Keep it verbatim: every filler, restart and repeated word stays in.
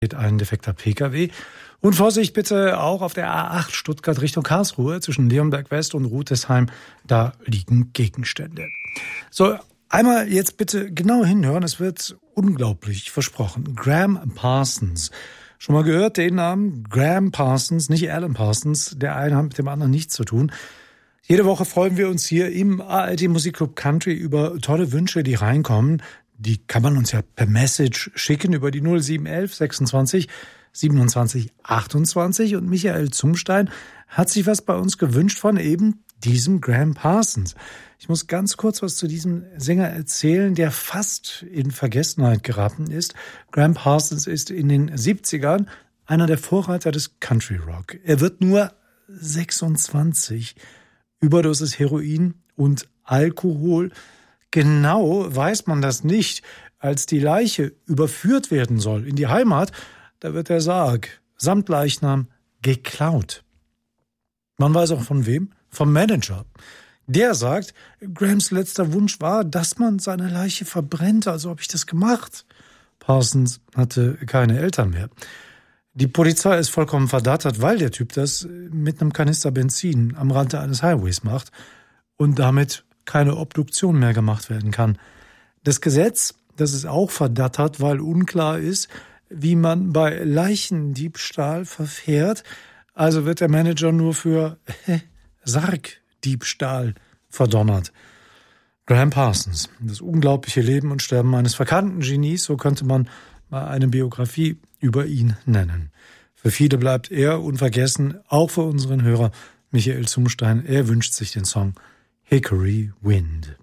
ein defekter Pkw. Und Vorsicht bitte auch auf der A acht Stuttgart Richtung Karlsruhe zwischen Leonberg West und Rüdesheim. Da liegen Gegenstände. So, einmal jetzt bitte genau hinhören. Es wird unglaublich versprochen. Gram Parsons. Schon mal gehört den Namen? Gram Parsons, nicht Alan Parsons. Der eine hat mit dem anderen nichts zu tun. Jede Woche freuen wir uns hier im A R D Musikclub Country über tolle Wünsche, die reinkommen. Die kann man uns ja per Message schicken über die null sieben elf sechsundzwanzig siebenundzwanzig achtundzwanzig. Und Michael Zumstein hat sich was bei uns gewünscht von eben diesem Gram Parsons. Ich muss ganz kurz was zu diesem Sänger erzählen, der fast in Vergessenheit geraten ist. Gram Parsons ist in den siebzigern einer der Vorreiter des Country Rock. Er wird nur sechsundzwanzig. Überdosis Heroin und Alkohol. Genau weiß man das nicht. Als die Leiche überführt werden soll in die Heimat, da wird der Sarg samt Leichnam geklaut. Man weiß auch von wem? Vom Manager. Der sagt, Grams letzter Wunsch war, dass man seine Leiche verbrennt. Also habe ich das gemacht. Parsons hatte keine Eltern mehr. Die Polizei ist vollkommen verdattert, weil der Typ das mit einem Kanister Benzin am Rande eines Highways macht und damit keine Obduktion mehr gemacht werden kann. Das Gesetz, das ist auch verdattert, weil unklar ist, wie man bei Leichendiebstahl verfährt. Also wird der Manager nur für Sargdiebstahl verdonnert. Gram Parsons, das unglaubliche Leben und Sterben eines verkannten Genies, so könnte man mal eine Biografie über ihn nennen. Für viele bleibt er unvergessen, auch für unseren Hörer Michael Zumstein. Er wünscht sich den Song Hickory Wind.